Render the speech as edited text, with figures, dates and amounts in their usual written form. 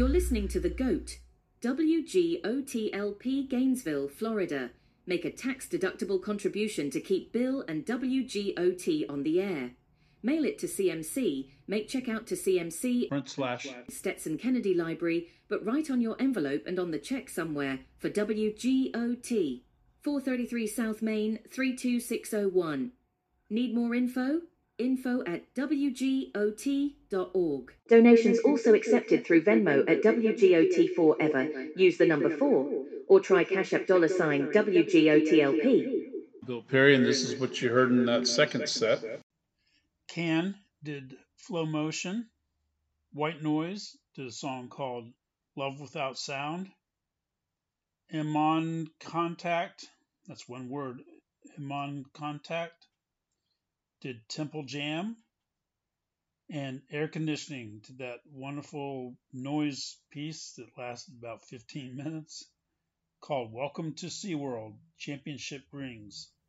You're listening to The GOAT, WGOTLP, Gainesville, Florida. Make a tax-deductible contribution to keep Bill and WGOT on the air. Mail it to CMC, make check out to CMC, Stetson Kennedy Library, but write on your envelope and on the check somewhere for WGOT. 433 South Main, 32601. Need more info? info@wgot.org. Donations also accepted through Venmo at WGOT Forever. Use the number 4 or try Cash App $ WGOTLP. Bill Perry, and this is what you heard in that second set. Can did Flow Motion. White Noise did a song called Love Without Sound. Iman Contact, that's one word, Iman Contact, did Temple Jam. And Air Conditioning did that wonderful noise piece that lasted about 15 minutes called Welcome to SeaWorld Championship Rings.